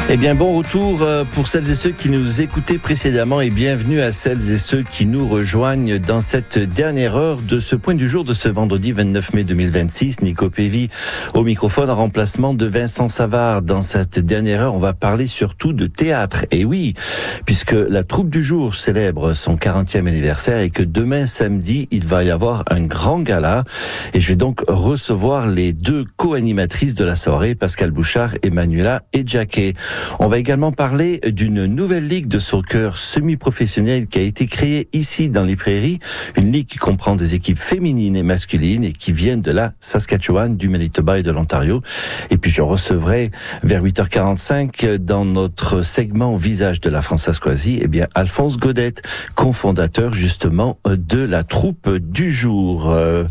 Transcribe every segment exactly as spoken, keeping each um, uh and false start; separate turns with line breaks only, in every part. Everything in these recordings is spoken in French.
Eh bien, bon retour pour celles et ceux qui nous écoutaient précédemment et bienvenue à celles et ceux qui nous rejoignent dans cette dernière heure de ce point du jour de ce vendredi vingt-neuf mai deux mille vingt-six. Nico Pévy au microphone en remplacement de Vincent Savard. Dans cette dernière heure, on va parler surtout de théâtre. Et oui, puisque la troupe du jour célèbre son quarantième anniversaire et que demain samedi, il va y avoir un grand gala. Et je vais donc recevoir les deux co-animatrices de la soirée, Pascal Bouchard et Manuela Edjaké. On va également parler d'une nouvelle ligue de soccer semi-professionnelle qui a été créée ici dans les Prairies. Une ligue qui comprend des équipes féminines et masculines et qui viennent de la Saskatchewan, du Manitoba et de l'Ontario. Et puis je recevrai vers huit heures quarante-cinq dans notre segment Visage de la Françoisie, eh bien Alphonse Godette, cofondateur justement de la troupe du jour. Euh,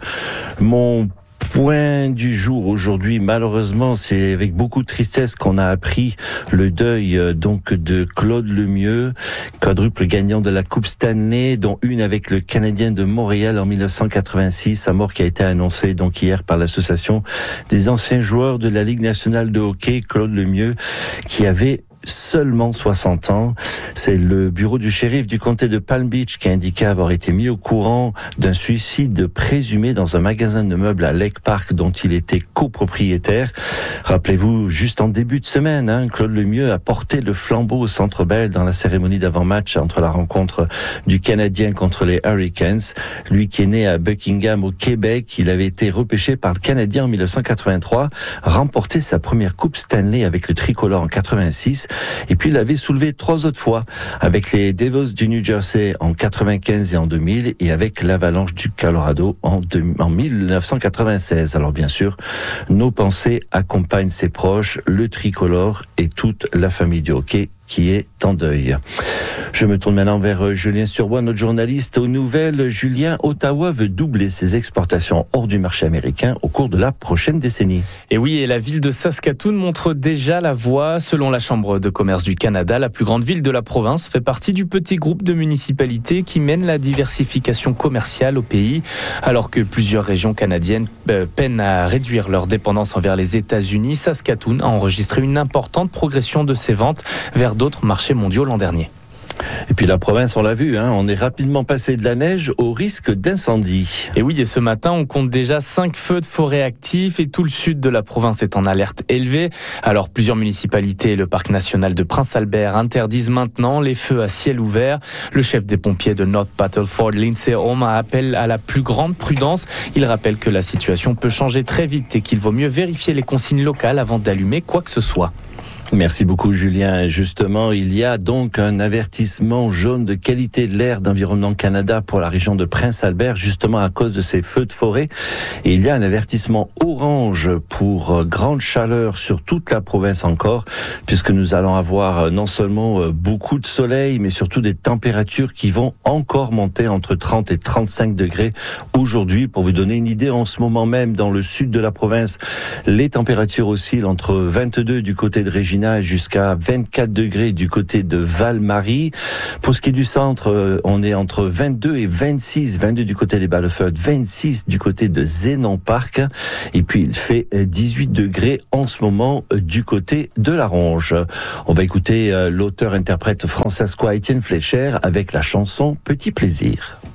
mon point du jour aujourd'hui, malheureusement, c'est avec beaucoup de tristesse qu'on a appris le deuil donc de Claude Lemieux, quadruple gagnant de la Coupe Stanley, dont une avec le Canadien de Montréal en mille neuf cent quatre-vingt-six. Sa mort qui a été annoncée donc hier par l'association des anciens joueurs de la Ligue nationale de hockey. Claude Lemieux qui avait seulement soixante ans. C'est le bureau du shérif du comté de Palm Beach qui a indiqué avoir été mis au courant d'un suicide présumé dans un magasin de meubles à Lake Park dont il était copropriétaire. Rappelez-vous, juste en début de semaine, hein, Claude Lemieux a porté le flambeau au Centre Bell dans la cérémonie d'avant-match entre la rencontre du Canadien contre les Hurricanes. Lui qui est né à Buckingham au Québec, il avait été repêché par le Canadien en mille neuf cent quatre-vingt-trois, remporté sa première Coupe Stanley avec le tricolore en quatre-vingt-six. Et puis il avait soulevé trois autres fois avec les Devils du New Jersey en quatre-vingt-quinze et en deux mille et avec l'Avalanche du Colorado en, deux, en mille neuf cent quatre-vingt-seize. Alors bien sûr, nos pensées accompagnent ses proches, le tricolore et toute la famille du hockey qui est en deuil. Je me tourne maintenant vers Julien Surbois, notre journaliste aux nouvelles. Julien, Ottawa veut doubler ses exportations hors du marché américain au cours de la prochaine décennie.
Et oui, et la ville de Saskatoon montre déjà la voie. Selon la Chambre de commerce du Canada, la plus grande ville de la province fait partie du petit groupe de municipalités qui mène la diversification commerciale au pays. Alors que plusieurs régions canadiennes peinent à réduire leur dépendance envers les États-Unis, Saskatoon a enregistré une importante progression de ses ventes vers d'autres marchés mondiaux l'an dernier.
Et puis la province, on l'a vu, hein, on est rapidement passé de la neige au risque d'incendie.
Et oui, et ce matin, on compte déjà cinq feux de forêt actifs et tout le sud de la province est en alerte élevée. Alors plusieurs municipalités et le parc national de Prince-Albert interdisent maintenant les feux à ciel ouvert. Le chef des pompiers de North Battleford, Lindsay Holm, appelle à la plus grande prudence. Il rappelle que la situation peut changer très vite et qu'il vaut mieux vérifier les consignes locales avant d'allumer quoi que ce soit.
Merci beaucoup Julien. Justement, il y a donc un avertissement jaune de qualité de l'air d'Environnement Canada pour la région de Prince-Albert, justement à cause de ces feux de forêt. Et il y a un avertissement orange pour grande chaleur sur toute la province encore, puisque nous allons avoir non seulement beaucoup de soleil, mais surtout des températures qui vont encore monter entre trente et trente-cinq degrés aujourd'hui. Pour vous donner une idée, en ce moment même, dans le sud de la province, les températures oscillent entre vingt-deux du côté de Regina jusqu'à vingt-quatre degrés du côté de Val-Marie. Pour ce qui est du centre, on est entre vingt-deux et vingt-six, vingt-deux du côté des Battleford, vingt-six du côté de Zénon Park. Et puis il fait dix-huit degrés en ce moment du côté de la Ronge. On va écouter l'auteur-interprète françaiscois Étienne Fléchère avec la chanson Petit Plaisir.